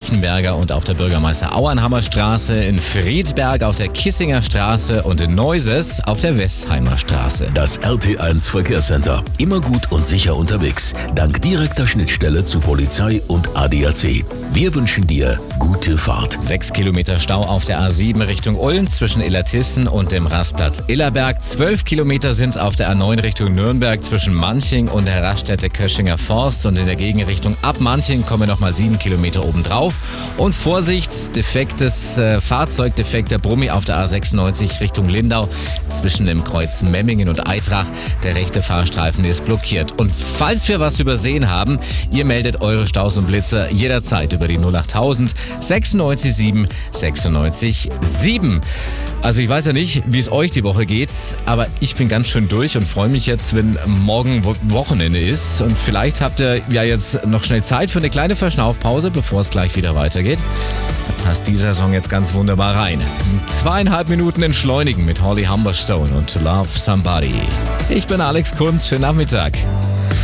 Lichtenberger und auf der Bürgermeister-Auernhammer Straße, in Friedberg auf der Kissinger Straße und in Neuses auf der Westheimer Straße. Das RT1 Verkehrscenter. Immer gut und sicher unterwegs. Dank direkter Schnittstelle zu Polizei und ADAC. Wir wünschen dir gute Fahrt. 6 Kilometer Stau auf der A7 Richtung Ulm zwischen Illertissen und dem Rastplatz Illerberg. 12 Kilometer sind auf der A9 Richtung Nürnberg zwischen Manching und der Raststätte Köschinger Forst. Und in der Gegenrichtung ab Manching kommen nochmal 7 Kilometer obendrauf. Und Vorsicht, defekter Brummi auf der A96 Richtung Lindau zwischen dem Kreuz Memmingen und Eitrach. Der rechte Fahrstreifen ist blockiert. Und falls wir was übersehen haben, ihr meldet eure Staus und Blitzer jederzeit über die 08000 96 7 96 7. Also ich weiß ja nicht, wie es euch die Woche geht, aber ich bin ganz schön durch und freue mich jetzt, wenn morgen Wochenende ist. Und vielleicht habt ihr ja jetzt noch schnell Zeit für eine kleine Verschnaufpause, bevor es gleich wieder weitergeht. Da passt dieser Song jetzt ganz wunderbar rein. 2,5 Minuten entschleunigen mit Holly Humberstone und To Love Somebody. Ich bin Alex Kunz, schönen Nachmittag.